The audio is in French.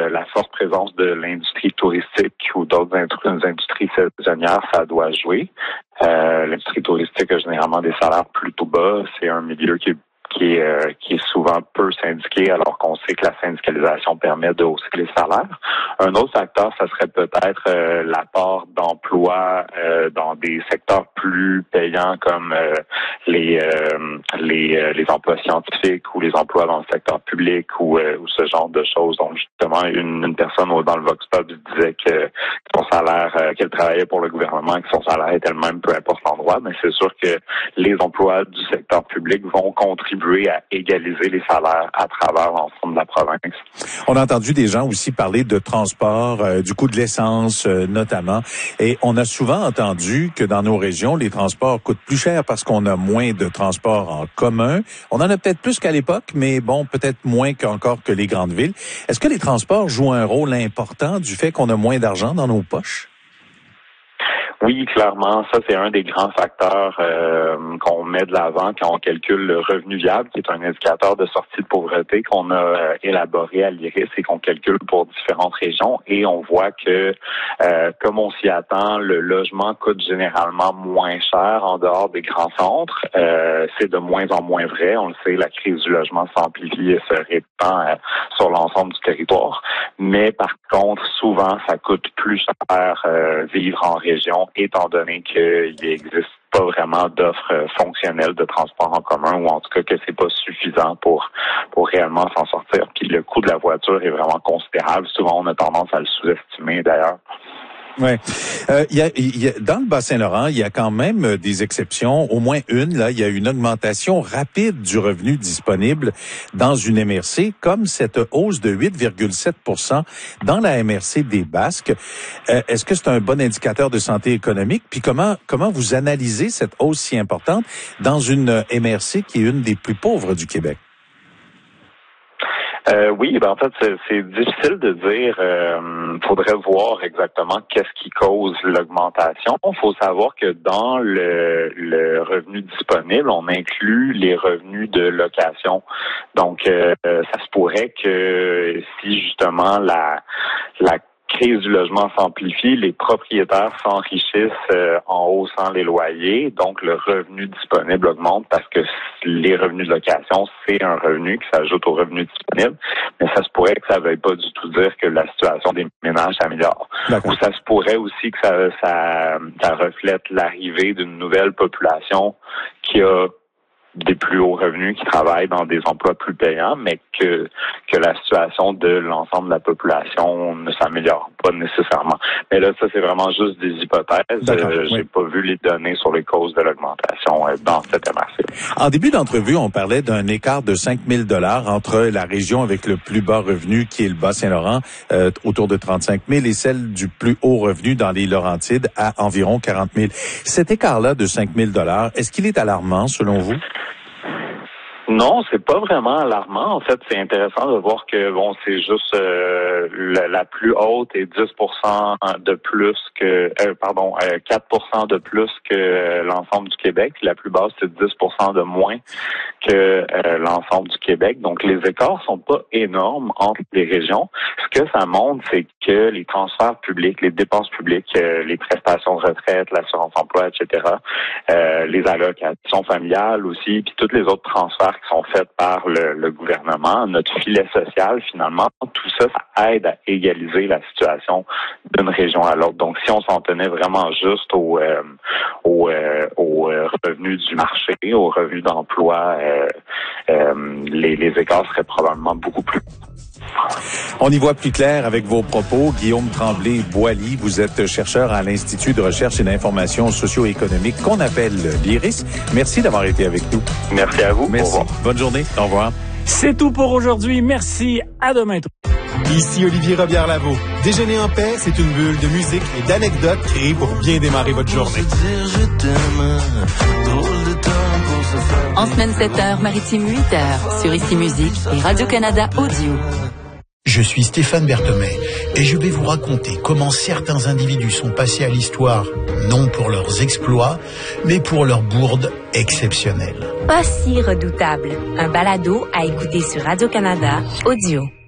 la forte présence de l'industrie touristique ou d'autres industries saisonnières, ça doit jouer. L'industrie touristique a généralement des salaires plutôt bas. C'est un milieu qui est souvent peu syndiqué, alors qu'on sait que la syndicalisation permet de hausser les salaires. Un autre facteur, ça serait peut-être l'apport d'emplois dans des secteurs plus payants comme les emplois scientifiques ou les emplois dans le secteur public ou ce genre de choses. Donc justement, une personne dans le Vox Pop disait que son salaire, qu'elle travaillait pour le gouvernement et que son salaire était le même, peu importe l'endroit. Mais c'est sûr que les emplois du secteur public vont contribuer à égaliser les salaires à travers l'ensemble de la province. On a entendu des gens aussi parler de transport, du coût de l'essence notamment, et on a souvent entendu que dans nos régions, les transports coûtent plus cher parce qu'on a moins de transports en commun. On en a peut-être plus qu'à l'époque, mais bon, peut-être moins qu'encore que les grandes villes. Est-ce que les transports jouent un rôle important du fait qu'on a moins d'argent dans nos poches? Oui, clairement, ça c'est un des grands facteurs qu'on met de l'avant quand on calcule le revenu viable, qui est un indicateur de sortie de pauvreté qu'on a élaboré à l'IRIS et qu'on calcule pour différentes régions. Et on voit que, comme on s'y attend, le logement coûte généralement moins cher en dehors des grands centres. C'est de moins en moins vrai. On le sait, la crise du logement s'amplifie et se répand sur l'ensemble du territoire. Mais par contre, souvent, ça coûte plus cher vivre en région, étant donné qu'il n'existe pas vraiment d'offres fonctionnelles de transport en commun, ou en tout cas que c'est pas suffisant pour réellement s'en sortir. Puis le coût de la voiture est vraiment considérable. Souvent, on a tendance à le sous-estimer d'ailleurs. Ouais, dans le Bas-Saint-Laurent, il y a quand même des exceptions, au moins une. Là, il y a une augmentation rapide du revenu disponible dans une MRC, comme cette hausse de 8,7% dans la MRC des Basques. Est-ce que c'est un bon indicateur de santé économique? Puis comment vous analysez cette hausse si importante dans une MRC qui est une des plus pauvres du Québec? Oui, en fait, c'est difficile de dire. Faudrait voir exactement qu'est-ce qui cause l'augmentation. Il faut savoir que dans le revenu disponible, on inclut les revenus de location. Donc, ça se pourrait que si justement la crise du logement s'amplifie, les propriétaires s'enrichissent en haussant les loyers, donc le revenu disponible augmente parce que les revenus de location, c'est un revenu qui s'ajoute au revenu disponible, mais ça se pourrait que ça ne veuille pas du tout dire que la situation des ménages s'améliore. Ou ça se pourrait aussi que ça reflète l'arrivée d'une nouvelle population qui a des plus hauts revenus, qui travaillent dans des emplois plus payants, mais que la situation de l'ensemble de la population ne s'améliore pas nécessairement. Mais là, ça, c'est vraiment juste des hypothèses. J'ai pas vu les données sur les causes de l'augmentation dans cette MRC. En début d'entrevue, on parlait d'un écart de 5 000 $ entre la région avec le plus bas revenu, qui est le Bas-Saint-Laurent, autour de 35 000, et celle du plus haut revenu dans les Laurentides à environ 40 000. Cet écart-là de 5 000 $, est-ce qu'il est alarmant selon vous? Non, c'est pas vraiment alarmant. En fait, c'est intéressant de voir que c'est juste la plus haute est 10% de plus que 4% de plus que l'ensemble du Québec. La plus basse, c'est 10% de moins que l'ensemble du Québec. Donc les écarts sont pas énormes entre les régions. Ce que ça montre, c'est que les transferts publics, les dépenses publiques, les prestations de retraite, l'assurance emploi, etc., les allocations familiales aussi, puis tous les autres transferts qui sont faits par le gouvernement, notre filet social, finalement, tout ça, ça aide à égaliser la situation d'une région à l'autre. Donc, si on s'en tenait vraiment juste aux revenus du marché, aux revenus d'emploi, les écarts seraient probablement beaucoup plus. On y voit plus clair avec vos propos. Guillaume Tremblay-Boilly, vous êtes chercheur à l'Institut de recherche et d'information socio-économique qu'on appelle l'IRIS. Merci d'avoir été avec nous. Merci à vous. Merci. Au revoir. Bonne journée. Au revoir. C'est tout pour aujourd'hui. Merci. À demain. Ici Olivier Robillard-Lavaux. Déjeuner en paix, c'est une bulle de musique et d'anecdotes créées pour bien démarrer votre journée. En semaine 7h, maritime 8h, sur Ici Musique et Radio-Canada Audio. Je suis Stéphane Berthomé et je vais vous raconter comment certains individus sont passés à l'histoire, non pour leurs exploits, mais pour leurs bourdes exceptionnelles. Pas si redoutable. Un balado à écouter sur Radio-Canada Audio.